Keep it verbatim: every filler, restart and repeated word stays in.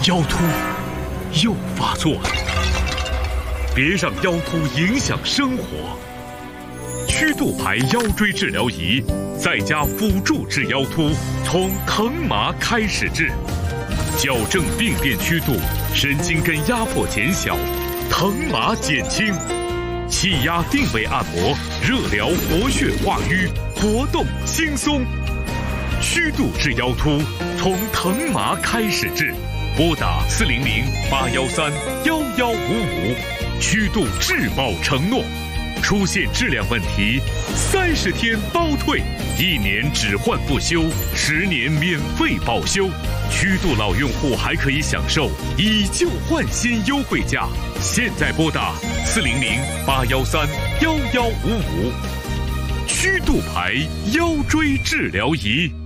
腰突又发作了，别让腰突影响生活。曲度牌腰椎治疗仪在家辅助治腰突，从疼麻开始治，矫正病变曲度，神经根压迫减小，疼麻减轻，气压定位按摩，热疗活血化瘀，活动轻松。曲度治腰突，从疼麻开始治。拨打四零零八幺三幺幺五五，曲度质保承诺。出现质量问题，三十天包退，一年只换不修，十年免费保修。曲度老用户还可以享受以旧换新优惠价。现在拨打四零零八幺三幺幺五五，曲度牌腰椎治疗仪。